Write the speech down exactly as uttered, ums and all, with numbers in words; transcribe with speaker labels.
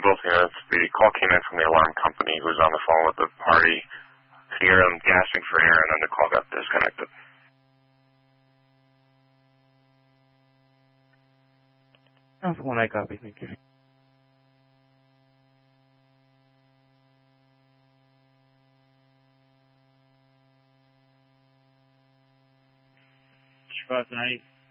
Speaker 1: both units. The call came in from the alarm company who was on the phone with the party. You hear them gasping for air, and then the call got disconnected.
Speaker 2: That's the one I copy. Thank you.
Speaker 3: Five night.